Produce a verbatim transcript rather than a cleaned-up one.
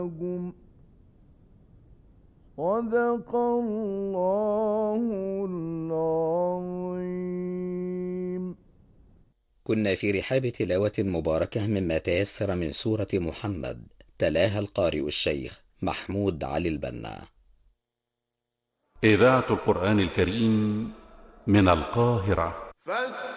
صدق الله العظيم. كنا في رحاب تلاوة مباركة مما تيسر من سورة محمد، تلاها القارئ الشيخ محمود علي البنا. إذاعة القرآن الكريم من القاهرة.